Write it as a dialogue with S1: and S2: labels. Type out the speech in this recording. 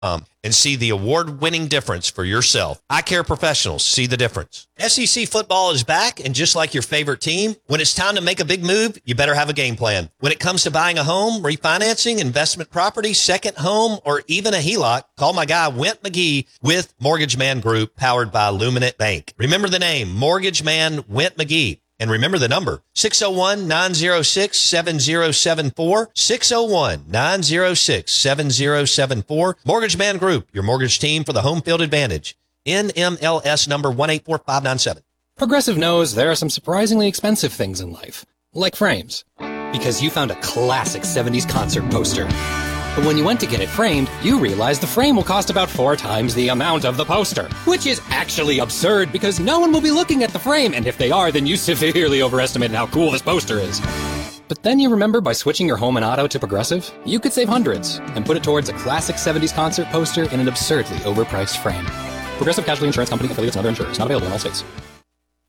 S1: and see the award-winning difference for yourself. Eye care professionals see the difference. SEC football is back, and just like your favorite team, when it's time to make a big move, you better have a game plan. When it comes to buying a home, refinancing, investment property, second home, or even a HELOC, call my guy Went McGee with Mortgage Man Group, powered by Luminant Bank. Remember the name, Mortgage Man Went McGee. And remember the number, 601-906-7074, 601-906-7074. Mortgage Man Group, your mortgage team for the home field advantage. NMLS number 184597.
S2: Progressive knows there are some surprisingly expensive things in life, like frames. Because you found a classic 70s concert poster. But when you went to get it framed, you realized the frame will cost about 4 times the amount of the poster. Which is actually absurd because no one will be looking at the frame, and if they are, then you severely overestimated how cool this poster is. But then you remember by switching your home and auto to Progressive, you could save hundreds and put it towards a classic 70s concert poster in an absurdly overpriced frame. Progressive Casualty Insurance Company, affiliates, and other insurers. Not available in all states.